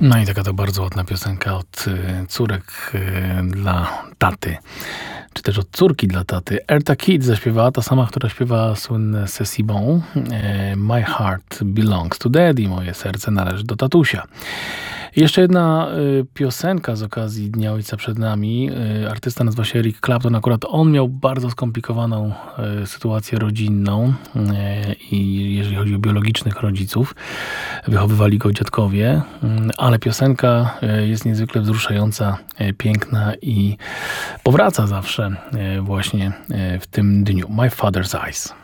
No i taka to bardzo ładna piosenka od córek dla taty, czy też od córki dla taty. Eartha Kitt zaśpiewała, ta sama, która śpiewa słynne C'est Bon. My heart belongs to daddy, moje serce należy do tatusia. Jeszcze jedna piosenka z okazji Dnia Ojca przed nami. Artysta nazywa się Eric Clapton. Akurat on miał bardzo skomplikowaną sytuację rodzinną i jeżeli chodzi o biologicznych rodziców, wychowywali go dziadkowie, ale piosenka jest niezwykle wzruszająca, piękna i powraca zawsze właśnie w tym dniu. My Father's Eyes.